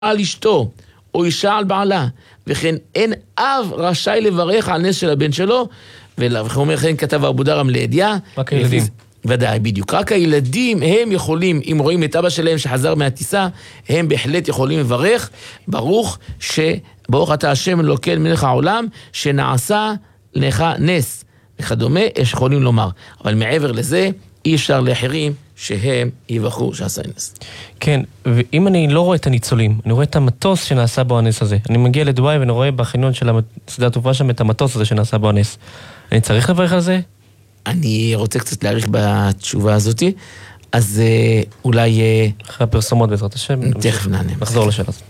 על אשתו, או אישה על בעלה, וכן אין אב רשאי לברך על נס של הבן שלו, וכן כן כתב אבו דרם לידיעה. רק הילדים. ודאי, בדיוק. רק הילדים הם יכולים, אם רואים את אבא שלהם שחזר מהטיסה, הם בהחלט יכולים לברך, ברוך אתה השם אלוקינו מלך העולם, שנעשה לך נס, וכדומה, יש יכולים לומר. אבל מעבר לזה, אי אפשר לאחרים שהם יבחרו שעשה נס. כן, ואם אני לא רואה את הניצולים, אני רואה את המטוס שנעשה בו הנס הזה. אני מגיע לדובאי ואני רואה בחניון של שדה התעופה שם את המטוס הזה שנעשה בו הנס. אני צריך לברך על זה? אני רוצה קצת להאריך בתשובה הזאת, אז אולי... אחרי הפרסומות בעזרת השם. תכף נענה. נחזור לשאלה הזאת.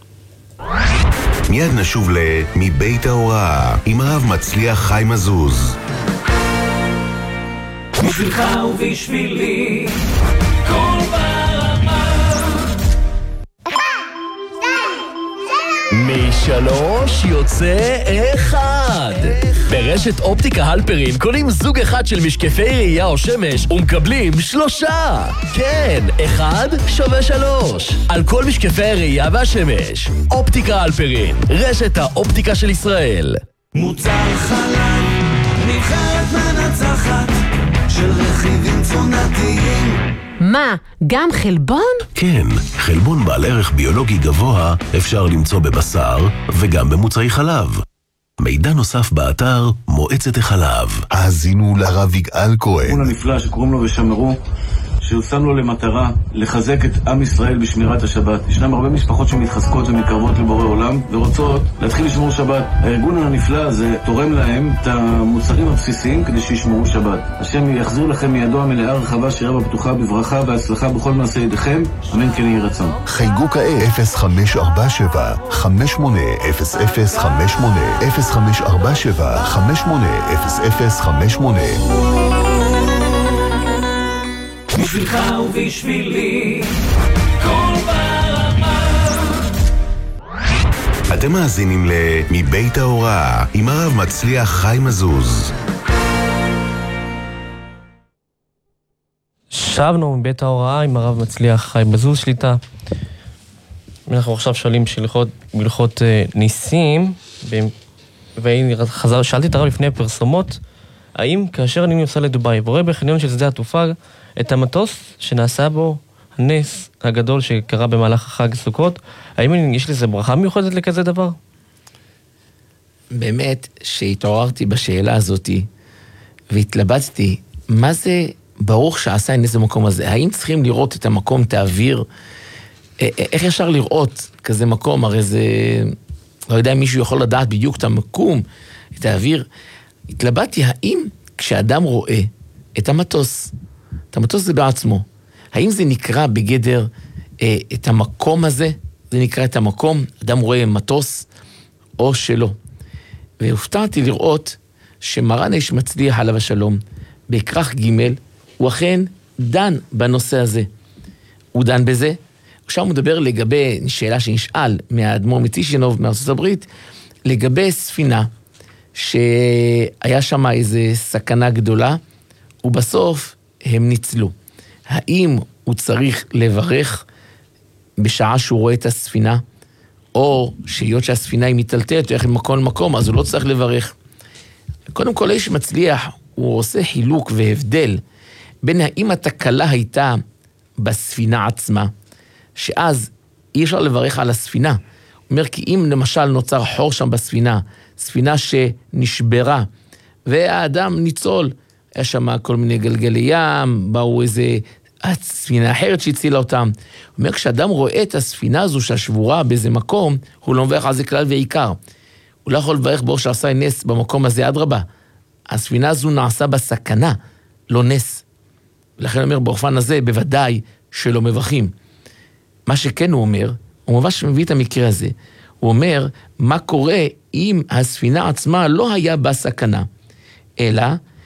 מיד נשוב מבית ההוראה עם הרב מצליח חיים עזוז. בשבילך ובשבילי כל ברמה. 3 יוצא 1. ברשת אופטיקה הלפרין קונים זוג אחד של משקפי ראייה או שמש ומקבלים 3. כן, 1 שווה 3 על כל משקפי הראייה והשמש. אופטיקה הלפרין, רשת האופטיקה של ישראל. מוצר חלב, נבחרת מנצחת של רכיבים תזונתיים. מה, גם חלבון? כן, חלבון בעל ערך ביולוגי גבוה אפשר למצוא בבשר וגם במוצרי חלב. מידע נוסף באתר מועצת החלב. האזינו לרב יגאל כהן. ארגון הנפלא שקוראים לו ושמרו, שהוא שם לו למטרה לחזק את עם ישראל בשמירת השבת. ישנם הרבה משפחות שמתחזקות ומתקרבות לבורא עולם ורוצות להתחיל לשמור שבת. הארגון הנפלא הזה תורם להם את המוצרים הבסיסיים כדי שישמרו שבת. השם יחזיר לכם מידו המלאה רחבה שירה בפתוחה בברכה והצלחה בכל מעשה ידיכם. אמן כן יהי רצון. חייגו כעת 0547 580058 0547 580058. בשבילך ובשבילי כל ברמה. אתם מאזינים מבית ההוראה עם הרב מצליח חיים עזוז. שבנו מבית ההוראה עם הרב מצליח חיים עזוז שליטה. אנחנו עכשיו שואלים בהלכות ניסים, שאלתי את הרב לפני הפרסומות, האם כאשר אני נוסע לדובאי ורואה בחניון של שדה התעופה את המטוס שנעשה בו הנס הגדול שקרה במהלך החג סוכות, האם יש לזה ברכה מיוחדת לכזה דבר? באמת שהתעוררתי בשאלה הזאת והתלבטתי, מה זה ברוך שעשה נס במקום הזה? האם צריכים לראות את המקום, את האוויר? איך אפשר לראות כזה מקום? הרי זה, לא יודע אם מישהו יכול לדעת בדיוק את המקום, את האוויר. התלבטתי, האם כשאדם רואה את המטוס זה בעצמו, האם זה נקרא בגדר את המקום הזה? זה נקרא את המקום, אדם רואה מטוס או שלא. והופתעתי לראות שמרן איש מצליח עליו השלום, בכרך ג' הוא אכן דן בנושא הזה. הוא דן בזה, עכשיו הוא מדבר לגבי שאלה שנשאל מהאדמו"ר מטישינוב מארצות הברית, לגבי ספינה, שהיה שם איזה סכנה גדולה, ובסוף הם ניצלו. האם הוא צריך לברך בשעה שהוא רואה את הספינה, או שהיות שהספינה היא מטלטלת, הוא יחד ממקום למקום, אז הוא לא צריך לברך. קודם כל, איש מצליח, הוא עושה חילוק והבדל, בין האם התקלה הייתה בספינה עצמה, שאז אי אפשר לברך על הספינה. הוא אומר, כי אם למשל נוצר חור שם בספינה, ספינה שנשברה, והאדם ניצול, היה שם כל מיני גלגלי ים, באו איזה ספינה אחרת שהצילה אותם. הוא אומר, כשאדם רואה את הספינה הזו שהשבורה באיזה מקום, הוא לא מברך על זה כלל ועיקר. הוא לא יכול לברך בו שעשה נס במקום הזה עד רבה. הספינה הזו נעשה בסכנה, לא נס. ולכן הוא אומר, באופן הזה בוודאי שלא מברכים. מה שכן הוא אומר, הוא ממש מביא את המקרה הזה. הוא אומר, מה קורה אם הספינה עצמה לא היה בסכנה, אלא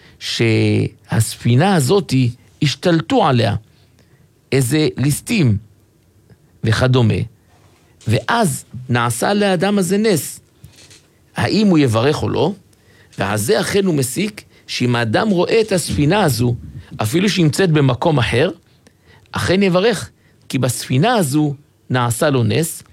שהספינה הזאת השתלטו עליה איזה ליסטים וכדומה, ואז נעשה לאדם הזה נס. האם הוא יברך או לא? ועל זה אכן הוא מסיק שאם האדם רואה את הספינה הזו, אפילו שנמצאת במקום אחר, אכן יברך, כי בספינה הזו נעשה לו נס,